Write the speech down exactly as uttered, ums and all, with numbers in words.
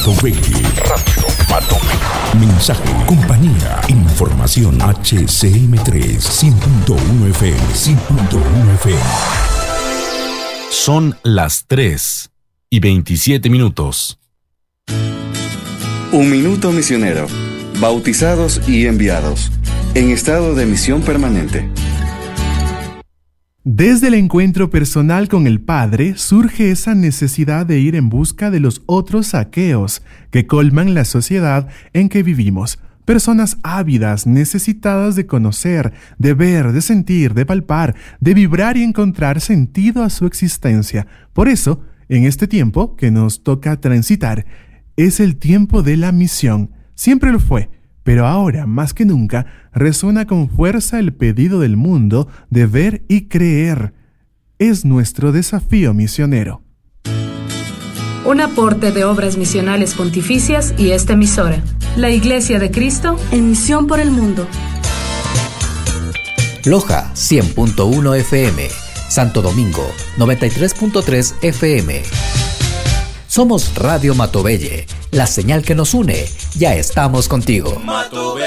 Matobelle. Radio Matobelle. Mensaje, compañía, información. H C M tres, cien punto uno F M, cien punto uno F M. Son las tres y veintisiete minutos. Un minuto misionero. Bautizados y enviados. En estado de misión permanente. Desde el encuentro personal con el Padre surge esa necesidad de ir en busca de los otros saqueos que colman la sociedad en que vivimos. Personas ávidas, necesitadas de conocer, de ver, de sentir, de palpar, de vibrar y encontrar sentido a su existencia. Por eso, en este tiempo que nos toca transitar, es el tiempo de la misión. Siempre lo fue. Pero ahora, más que nunca, resuena con fuerza el pedido del mundo de ver y creer. Es nuestro desafío misionero. Un aporte de Obras Misionales Pontificias y esta emisora. La Iglesia de Cristo en misión por el mundo. Loja cien punto uno F M. Santo Domingo noventa y tres punto tres F M. Somos Radio Matobelle, la señal que nos une. Ya estamos contigo.